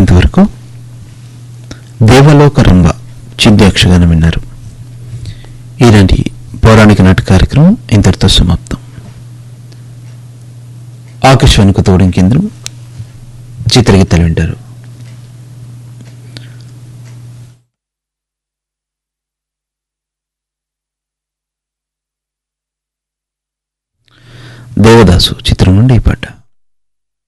మీరింతవరకు దేవలోక రంభ చిద్యాక్షగానం విన్నారు. ఈనాటి పౌరాణిక నాట కార్యక్రమం ఇంతటితో సమాప్తం. ఆకాశవాణి కొత్తగూడెం కేంద్రం చిత్రగీతాలు వింటారు. దేవదాసు చిత్రం నుండి ఈ పాట.